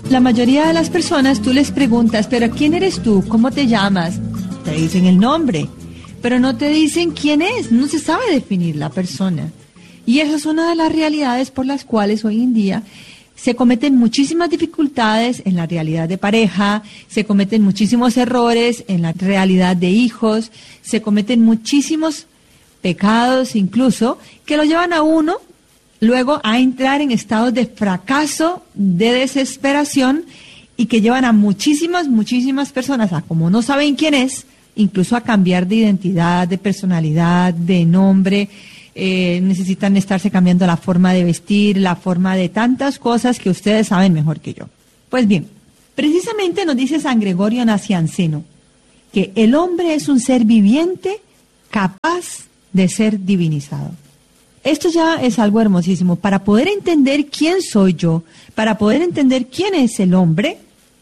La mayoría de las personas tú les preguntas, pero ¿quién eres tú? ¿Cómo te llamas? Te dicen el nombre, pero no te dicen quién es, no se sabe definir la persona. Y esa es una de las realidades por las cuales hoy en día se cometen muchísimas dificultades en la realidad de pareja, se cometen muchísimos errores en la realidad de hijos, se cometen muchísimos pecados incluso que lo llevan a uno luego a entrar en estados de fracaso, de desesperación y que llevan a muchísimas personas a como no saben quién es, incluso a cambiar de identidad, de personalidad, de nombre. Necesitan estarse cambiando la forma de vestir, la forma de tantas cosas que ustedes saben mejor que yo. Pues bien, precisamente nos dice San Gregorio Nacianceno que el hombre es un ser viviente capaz de ser divinizado. Esto ya es algo hermosísimo. Para poder entender quién soy yo, para poder entender quién es el hombre,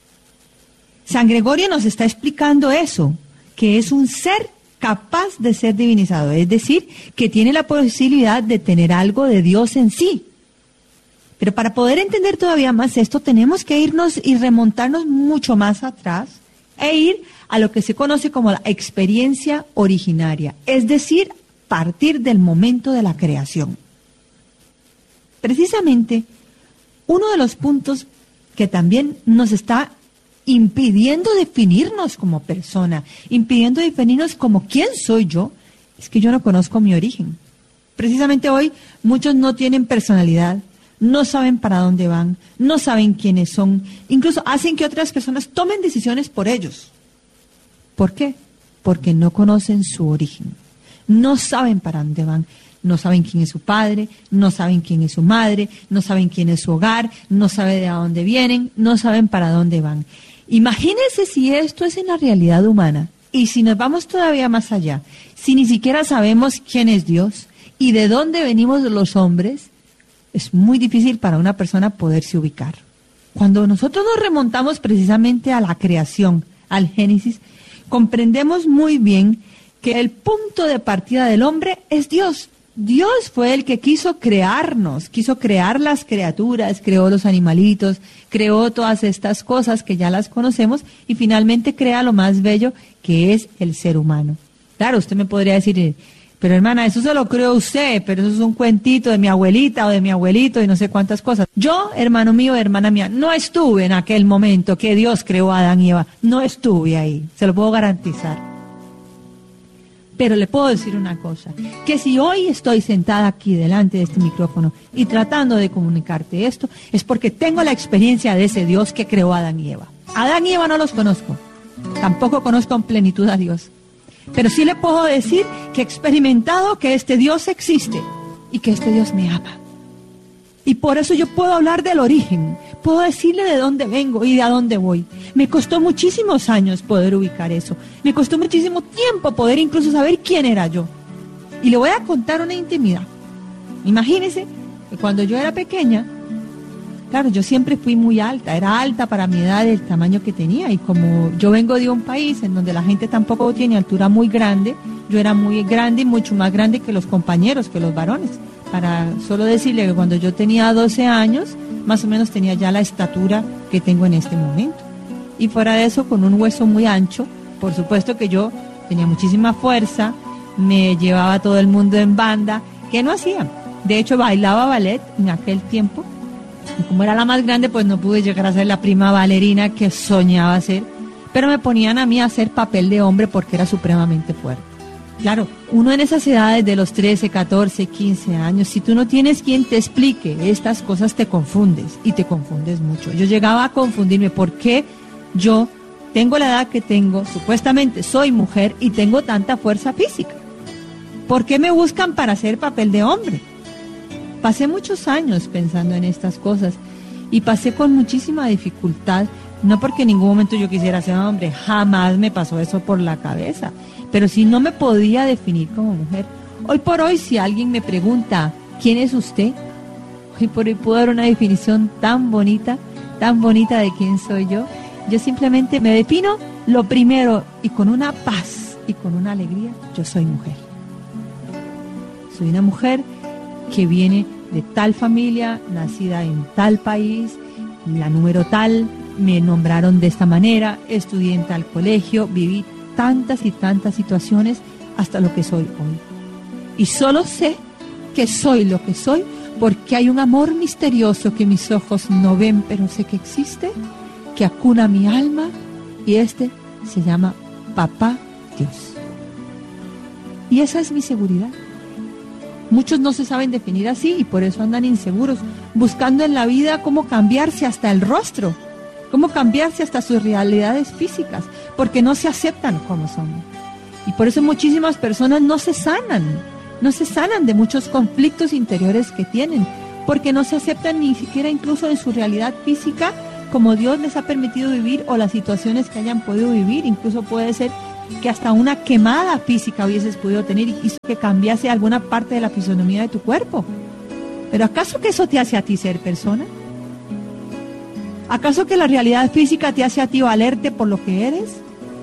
San Gregorio nos está explicando eso, que es un ser capaz de ser divinizado, es decir, que tiene la posibilidad de tener algo de Dios en sí. Pero para poder entender todavía más esto, tenemos que irnos y remontarnos mucho más atrás e ir a lo que se conoce como la experiencia originaria, es decir, partir del momento de la creación. Precisamente, uno de los puntos que también nos está impidiendo definirnos como persona, impidiendo definirnos como quién soy yo, es que yo no conozco mi origen. Precisamente hoy muchos no tienen personalidad, no saben para dónde van, no saben quiénes son, incluso hacen que otras personas tomen decisiones por ellos. ¿Por qué? Porque no conocen su origen. No saben para dónde van, no saben quién es su padre, no saben quién es su madre, no saben quién es su hogar, no saben de dónde vienen, no saben para dónde van. Imagínense si esto es en la realidad humana y si nos vamos todavía más allá, si ni siquiera sabemos quién es Dios y de dónde venimos los hombres, es muy difícil para una persona poderse ubicar. Cuando nosotros nos remontamos precisamente a la creación, al Génesis, comprendemos muy bien que el punto de partida del hombre es Dios. Dios fue el que quiso crearnos, quiso crear las criaturas, creó los animalitos, creó todas estas cosas que ya las conocemos y finalmente crea lo más bello que es el ser humano. Claro, usted me podría decir, pero hermana, eso se lo creó usted, pero eso es un cuentito de mi abuelita o de mi abuelito y no sé cuántas cosas. Yo, hermano mío, hermana mía, no estuve en aquel momento que Dios creó a Adán y Eva, no estuve ahí, se lo puedo garantizar. Pero le puedo decir una cosa, que si hoy estoy sentada aquí delante de este micrófono y tratando de comunicarte esto, es porque tengo la experiencia de ese Dios que creó a Adán y Eva. Adán y Eva no los conozco, tampoco conozco en plenitud a Dios, pero sí le puedo decir que he experimentado que este Dios existe y que este Dios me ama. Y por eso yo puedo hablar del origen, puedo decirle de dónde vengo y de a dónde voy. Me costó muchísimos años poder ubicar eso. Me costó muchísimo tiempo poder incluso saber quién era yo. Y le voy a contar una intimidad. Imagínese que cuando yo era pequeña, claro, yo siempre fui muy alta, era alta para mi edad, el tamaño que tenía. Y como yo vengo de un país en donde la gente tampoco tiene altura muy grande, yo era muy grande y mucho más grande que los compañeros, que los varones. Para solo decirle que cuando yo tenía 12 años, más o menos tenía ya la estatura que tengo en este momento. Y fuera de eso, con un hueso muy ancho, por supuesto que yo tenía muchísima fuerza, me llevaba a todo el mundo en banda, que no hacía. De hecho, bailaba ballet en aquel tiempo. Y como era la más grande, pues no pude llegar a ser la prima bailarina que soñaba ser. Pero me ponían a mí a hacer papel de hombre porque era supremamente fuerte. Claro, uno en esas edades de los 13, 14, 15 años, si tú no tienes quien te explique estas cosas, te confundes y te confundes mucho. Yo llegaba a confundirme porque yo tengo la edad que tengo, supuestamente soy mujer y tengo tanta fuerza física. ¿Por qué me buscan para hacer papel de hombre? Pasé muchos años pensando en estas cosas y pasé con muchísima dificultad, no porque en ningún momento yo quisiera ser hombre, jamás me pasó eso por la cabeza. Pero si no me podía definir como mujer. Hoy por hoy, si alguien me pregunta, ¿quién es usted? Hoy por hoy puedo dar una definición tan bonita de quién soy yo. Yo simplemente me defino lo primero y con una paz y con una alegría, yo soy mujer. Soy una mujer que viene de tal familia, nacida en tal país, la número tal, me nombraron de esta manera, estudié en tal colegio, viví tantas y tantas situaciones hasta lo que soy hoy. Y solo sé que soy lo que soy porque hay un amor misterioso que mis ojos no ven, pero sé que existe, que acuna mi alma, y este se llama Papá Dios. Y esa es mi seguridad. Muchos no se saben definir así y por eso andan inseguros, buscando en la vida cómo cambiarse hasta el rostro, cómo cambiarse hasta sus realidades físicas, porque no se aceptan como son. Y por eso muchísimas personas no se sanan de muchos conflictos interiores que tienen, porque no se aceptan ni siquiera incluso en su realidad física como Dios les ha permitido vivir o las situaciones que hayan podido vivir. Incluso puede ser que hasta una quemada física hubieses podido tener y hizo que cambiase alguna parte de la fisonomía de tu cuerpo. ¿Pero acaso que eso te hace a ti ser persona? ¿Acaso que la realidad física te hace a ti valerte por lo que eres?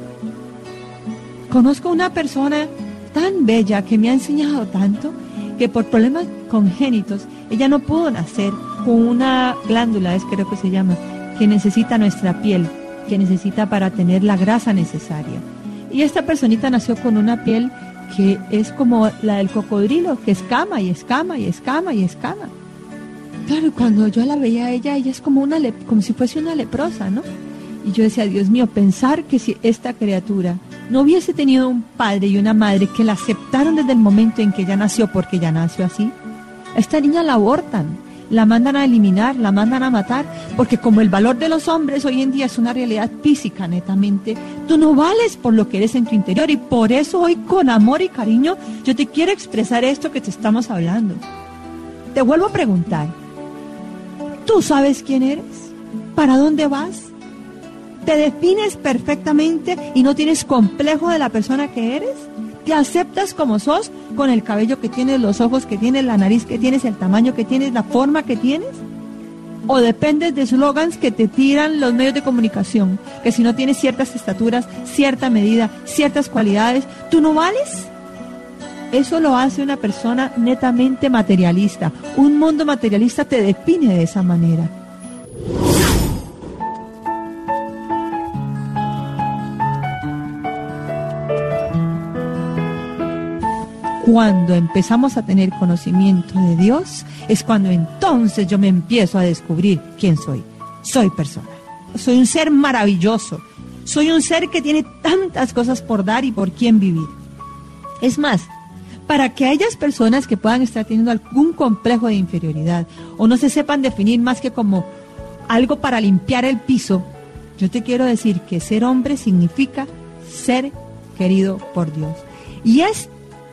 Conozco una persona tan bella que me ha enseñado tanto que por problemas congénitos ella no pudo nacer con una glándula, creo que se llama, que necesita nuestra piel, que necesita para tener la grasa necesaria. Y esta personita nació con una piel que es como la del cocodrilo, que escama y escama y escama y escama. Claro, y cuando yo la veía a ella es como como si fuese una leprosa, ¿no? Y yo decía, Dios mío, pensar que si esta criatura no hubiese tenido un padre y una madre que la aceptaron desde el momento en que ella nació, porque ella nació así, a esta niña la abortan, la mandan a eliminar, la mandan a matar, porque como el valor de los hombres hoy en día es una realidad física netamente, tú no vales por lo que eres en tu interior, y por eso hoy con amor y cariño yo te quiero expresar esto que te estamos hablando. Te vuelvo a preguntar, ¿tú sabes quién eres? ¿Para dónde vas? ¿Te defines perfectamente y no tienes complejo de la persona que eres? ¿Te aceptas como sos, con el cabello que tienes, los ojos que tienes, la nariz que tienes, el tamaño que tienes, la forma que tienes? ¿O dependes de slogans que te tiran los medios de comunicación? Que si no tienes ciertas estaturas, cierta medida, ciertas cualidades, ¿tú no vales? Eso lo hace una persona netamente materialista. Un mundo materialista te define de esa manera. Cuando empezamos a tener conocimiento de Dios, es cuando entonces yo me empiezo a descubrir quién soy. Soy persona. Soy un ser maravilloso. Soy un ser que tiene tantas cosas por dar y por quién vivir. Es más, para que aquellas personas que puedan estar teniendo algún complejo de inferioridad o no se sepan definir más que como algo para limpiar el piso, yo te quiero decir que ser hombre significa ser querido por Dios. Y es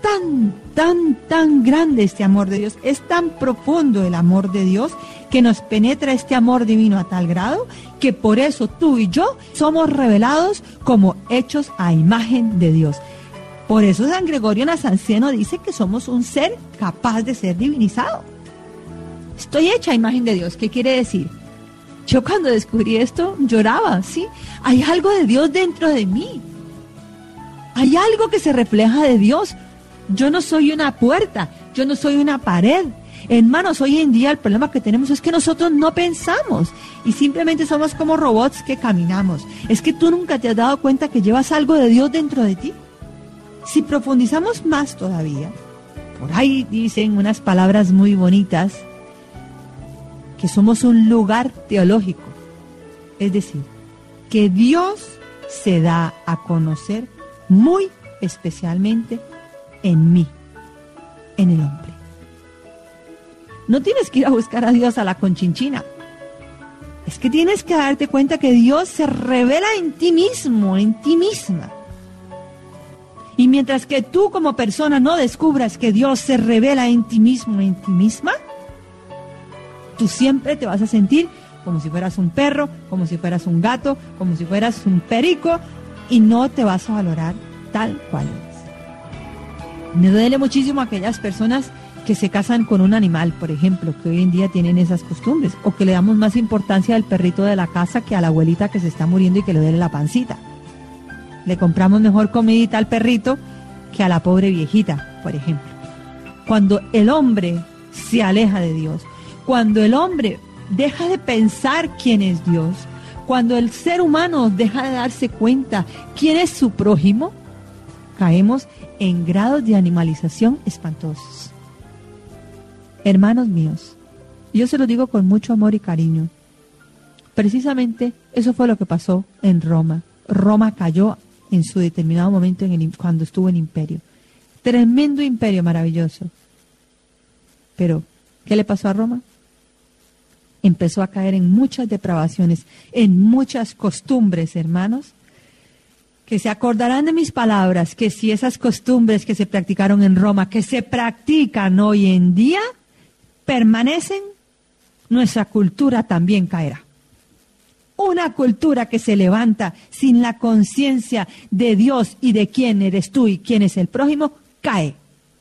tan grande este amor de Dios, es tan profundo el amor de Dios que nos penetra este amor divino a tal grado que por eso tú y yo somos revelados como hechos a imagen de Dios. Por eso San Gregorio Nazanciano dice que somos un ser capaz de ser divinizado. Estoy hecha a imagen de Dios. ¿Qué quiere decir? Yo cuando descubrí esto lloraba, ¿sí? Hay algo de Dios dentro de mí. Hay algo que se refleja de Dios. Yo no soy una puerta, yo no soy una pared. Hermanos, hoy en día el problema que tenemos es que nosotros no pensamos y simplemente somos como robots que caminamos. Es que tú nunca te has dado cuenta que llevas algo de Dios dentro de ti. Si profundizamos más todavía, por ahí dicen unas palabras muy bonitas, que somos un lugar teológico. Es decir, que Dios se da a conocer muy especialmente en mí, en el hombre. No tienes que ir a buscar a Dios a la Conchinchina. Es que tienes que darte cuenta que Dios se revela en ti mismo, en ti misma. Y mientras que tú como persona no descubras que Dios se revela en ti mismo, en ti misma, tú siempre te vas a sentir como si fueras un perro, como si fueras un gato, como si fueras un perico, y no te vas a valorar tal cual eres. Me duele muchísimo a aquellas personas que se casan con un animal, por ejemplo, que hoy en día tienen esas costumbres, o que le damos más importancia al perrito de la casa que a la abuelita que se está muriendo y que le duele la pancita. Le compramos mejor comidita al perrito que a la pobre viejita, por ejemplo. Cuando el hombre se aleja de Dios, cuando el hombre deja de pensar quién es Dios, cuando el ser humano deja de darse cuenta quién es su prójimo, caemos en grados de animalización espantosos. Hermanos míos, yo se lo digo con mucho amor y cariño. Precisamente eso fue lo que pasó en Roma. Roma cayó en su determinado momento cuando estuvo en imperio. Tremendo imperio maravilloso. Pero, ¿qué le pasó a Roma? Empezó a caer en muchas depravaciones, en muchas costumbres, hermanos, que se acordarán de mis palabras, que si esas costumbres que se practicaron en Roma, que se practican hoy en día, permanecen, nuestra cultura también caerá. Una cultura que se levanta sin la conciencia de Dios y de quién eres tú y quién es el prójimo, cae.